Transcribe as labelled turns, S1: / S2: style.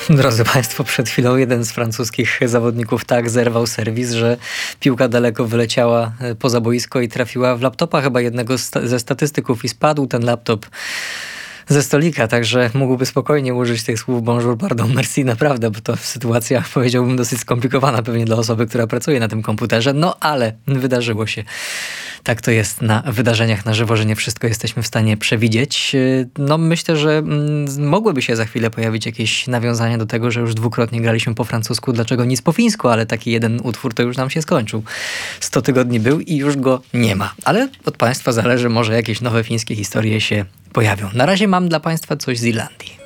S1: Drodzy Państwo, przed chwilą jeden z francuskich zawodników tak zerwał serwis, że piłka daleko wyleciała poza boisko i trafiła w laptopa chyba jednego ze statystyków i spadł ten laptop ze stolika, także mógłby spokojnie użyć tych słów bonjour, pardon, merci, naprawdę, bo to sytuacja, powiedziałbym, dosyć skomplikowana pewnie dla osoby, która pracuje na tym komputerze, no ale wydarzyło się. Tak to jest na wydarzeniach na żywo, że nie wszystko jesteśmy w stanie przewidzieć. No myślę, że mogłyby się za chwilę pojawić jakieś nawiązania do tego, że już dwukrotnie graliśmy po francusku, dlaczego nic po fińsku, ale taki jeden utwór to już nam się skończył. 100 tygodni był i już go nie ma. Ale od Państwa zależy, może jakieś nowe fińskie historie się pojawią. Na razie mam dla Państwa coś z Irlandii.